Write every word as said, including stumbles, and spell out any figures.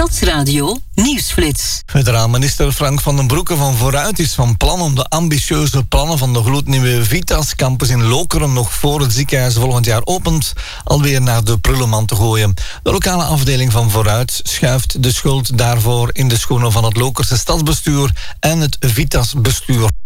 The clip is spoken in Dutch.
Stadsradio Nieuwsflits. Federaal minister Frank van den Broeke van Vooruit is van plan om de ambitieuze plannen van de gloednieuwe Vitas campus in Lokeren nog voor het ziekenhuis volgend jaar opent alweer naar de prullenmand te gooien. De lokale afdeling van Vooruit schuift de schuld daarvoor in de schoenen van het Lokerse stadsbestuur en het Vitas bestuur.